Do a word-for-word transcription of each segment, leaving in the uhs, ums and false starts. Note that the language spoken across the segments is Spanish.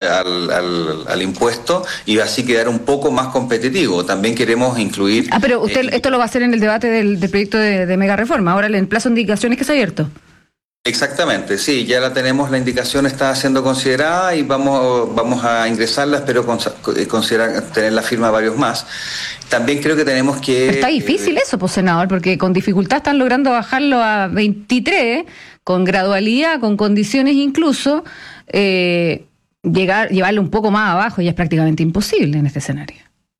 al, al, al impuesto y así quedar un poco más competitivo. También queremos incluir... Ah, pero usted eh, esto lo va a hacer en el debate del, del proyecto de, de mega reforma. Ahora el plazo de indicaciones que está abierto. Exactamente, sí, ya la tenemos, la indicación está siendo considerada y vamos, vamos a ingresarla, espero considerar tener la firma de varios más. También creo que tenemos que... Pero está difícil eh, eso, pues, senador, porque con dificultad están logrando bajarlo a veintitrés, con gradualidad, con condiciones incluso, eh, llegar, llevarlo un poco más abajo ya es prácticamente imposible en este escenario.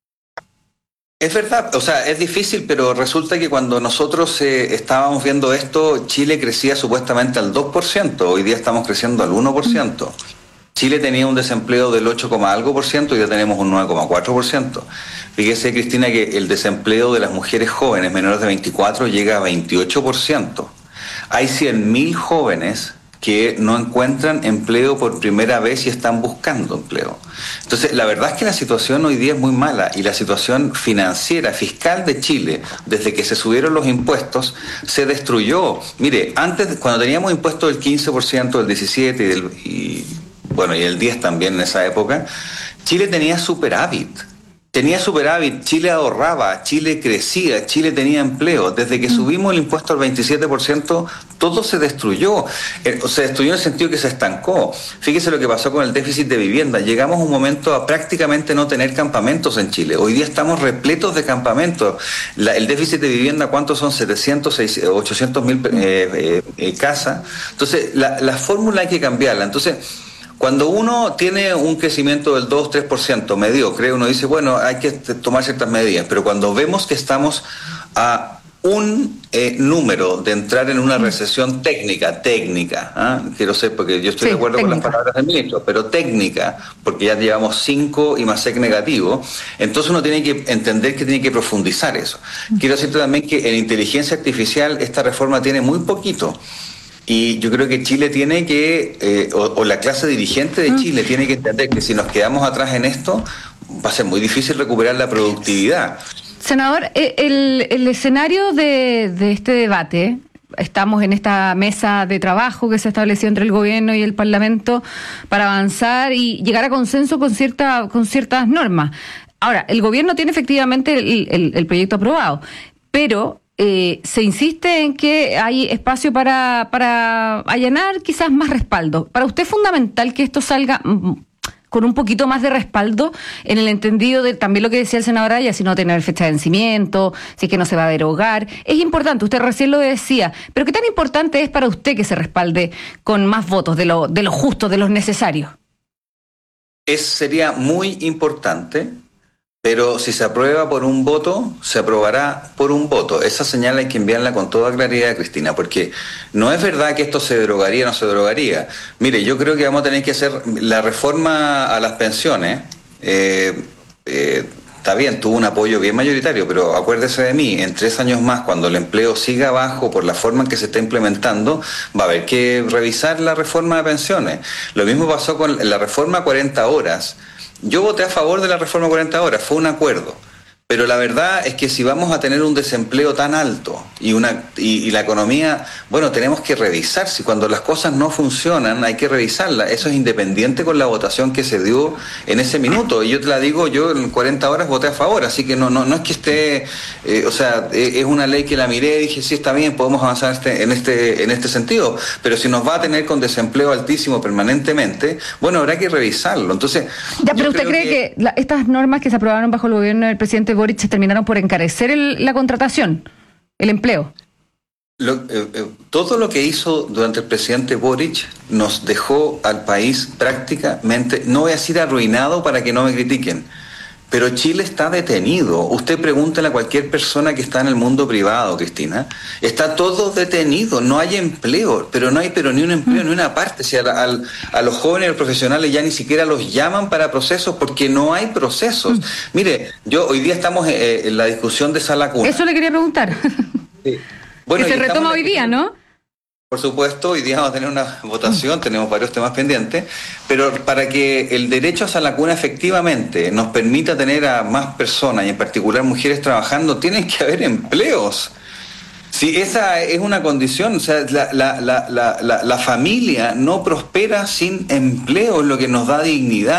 Es verdad, o sea, es difícil, pero resulta que cuando nosotros eh, estábamos viendo esto, Chile crecía supuestamente al dos por ciento, hoy día estamos creciendo al uno por ciento. Chile tenía un desempleo del ocho, algo por ciento y ya tenemos un nueve coma cuatro por ciento. Fíjese, Cristina, que el desempleo de las mujeres jóvenes menores de veinticuatro llega a veintiocho por ciento. Hay cien mil jóvenes que no encuentran empleo por primera vez y están buscando empleo. Entonces, la verdad es que la situación hoy día es muy mala y la situación financiera, fiscal de Chile, desde que se subieron los impuestos, se destruyó. Mire, antes, cuando teníamos impuestos del quince por ciento, del diecisiete por ciento y, del, y, bueno, y el diez por ciento también en esa época, Chile tenía superávit. Tenía superávit, Chile ahorraba, Chile crecía, Chile tenía empleo. Desde que subimos el impuesto al veintisiete por ciento, todo se destruyó. Eh, se destruyó en el sentido que se estancó. Fíjese lo que pasó con el déficit de vivienda. Llegamos a un momento a prácticamente no tener campamentos en Chile. Hoy día estamos repletos de campamentos. La, el déficit de vivienda, ¿cuántos son? setecientos, seiscientos, ochocientos mil eh, eh, eh, casas. Entonces, la, la fórmula hay que cambiarla. Entonces, cuando uno tiene un crecimiento del dos, tres por ciento mediocre, uno dice, bueno, hay que tomar ciertas medidas, pero cuando vemos que estamos a un eh, número de entrar en una recesión técnica, técnica, ¿eh? quiero ser, porque yo estoy sí, de acuerdo técnica. Con las palabras del ministro, pero técnica, porque ya llevamos cinco y más S E C negativo, entonces uno tiene que entender que tiene que profundizar eso. Quiero decirte también que en inteligencia artificial esta reforma tiene muy poquito. Y yo creo que Chile tiene que, eh, o, o la clase dirigente de Chile tiene que entender que si nos quedamos atrás en esto, va a ser muy difícil recuperar la productividad. Senador, el, el escenario de, de este debate, estamos en esta mesa de trabajo que se estableció entre el gobierno y el Parlamento para avanzar y llegar a consenso con, cierta, con ciertas normas. Ahora, el gobierno tiene efectivamente el, el, el proyecto aprobado, pero... Eh, se insiste en que hay espacio para, para allanar quizás más respaldo. ¿Para usted es fundamental que esto salga mm, con un poquito más de respaldo en el entendido de también lo que decía el senador Aya, si no tener fecha de vencimiento, si es que no se va a derogar? Es importante, usted recién lo decía, pero ¿qué tan importante es para usted que se respalde con más votos de lo, de lo justo, de los necesarios? Es, sería muy importante. Pero si se aprueba por un voto, se aprobará por un voto. Esa señal hay que enviarla con toda claridad, Cristina, porque no es verdad que esto se derogaría o no se derogaría. Mire, yo creo que vamos a tener que hacer la reforma a las pensiones. Eh, eh, está bien, tuvo un apoyo bien mayoritario, pero acuérdese de mí, en tres años más, cuando el empleo siga bajo por la forma en que se está implementando, va a haber que revisar la reforma de pensiones. Lo mismo pasó con la reforma cuarenta horas. Yo voté a favor de la reforma cuarenta horas, fue un acuerdo, pero la verdad es que si vamos a tener un desempleo tan alto y una y, y la economía, bueno, tenemos que revisar, si cuando las cosas no funcionan hay que revisarlas, eso es independiente con la votación que se dio en ese minuto, y yo te la digo, yo en cuarenta horas voté a favor, así que no no no es que esté, eh, o sea, eh, es una ley que la miré y dije, sí, está bien, podemos avanzar este, en este en este sentido, pero si nos va a tener con desempleo altísimo permanentemente, bueno, habrá que revisarlo. Entonces, ya, pero usted cree que, que la, estas normas que se aprobaron bajo el gobierno del presidente Boric se terminaron por encarecer el, la contratación, el empleo. Lo, eh, eh, todo lo que hizo durante el presidente Boric nos dejó al país prácticamente, no voy a decir arruinado para que no me critiquen, pero Chile está detenido. Usted pregúntale a cualquier persona que está en el mundo privado, Cristina, está todo detenido, no hay empleo, pero no hay pero ni un empleo, mm. ni una parte. O sea, a, a los jóvenes y los profesionales ya ni siquiera los llaman para procesos porque no hay procesos. Mm. Mire, yo hoy día estamos eh, en la discusión de Sala Cuna. Eso le quería preguntar. Sí. Bueno, que se retoma hoy día, ¿no? Por supuesto, hoy día vamos a tener una votación, tenemos varios temas pendientes, pero para que el derecho a Sala Cuna efectivamente nos permita tener a más personas, y en particular mujeres trabajando, tienen que haber empleos. Sí, esa es una condición, o sea, la, la, la, la, la, la familia no prospera sin empleo, es lo que nos da dignidad.